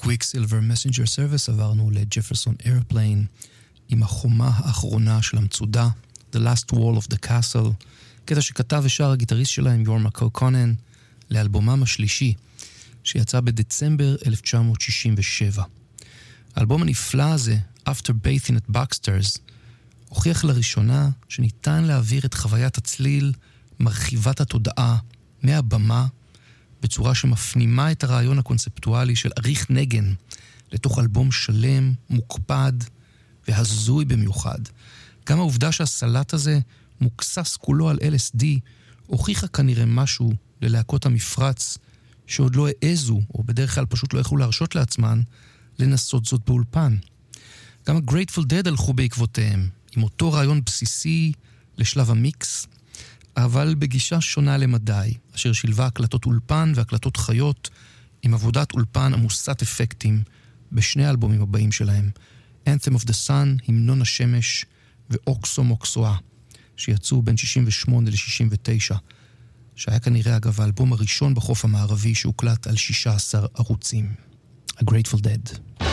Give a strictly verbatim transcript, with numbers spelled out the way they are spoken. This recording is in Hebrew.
קוויקסילבר מסנג'ר סרוויס עברנו לג'פרסון איירפליין עם החומה האחרונה של המצודה, The Last Wall of the Castle, קטע שכתב ושר הגיטריסט שלהם יורמה קוקונן לאלבומם השלישי שיצא בדצמבר אלף תשע מאות שישים ושבע. האלבום הנפלא הזה, After Bathing at Baxter's, הוכיח לראשונה שניתן להעביר את חוויית הצליל מרחיבת התודעה מהבמה בצורה שמפנימה את הרעיון הקונספטואלי של עריך נגן לתוך אלבום שלם, מוקפד והזוי במיוחד. גם העובדה שהסלט הזה מוקסס כולו על אל אס די הוכיחה כנראה משהו ללהקות המפרץ שעוד לא העזו, או בדרך כלל פשוט לא יכלו להרשות לעצמן, לנסות זאת באולפן. גם ה-Grateful Dead הלכו בעקבותיהם, עם אותו רעיון בסיסי לשלב המיקס, אבל בגישה שונה למדי, אשר שילבה הקלטות אולפן והקלטות חיות, עם עבודת אולפן עמוסת אפקטים בשני האלבומים הבאים שלהם, Anthem of the Sun, המנון השמש, ואוקסו מוקסואה, שיצאו בין שישים ושמונה ל-שישים ותשע, שהיה כנראה אגב האלבום הראשון בחוף המערבי שהוקלט על שישה עשר ערוצים. A Grateful Dead.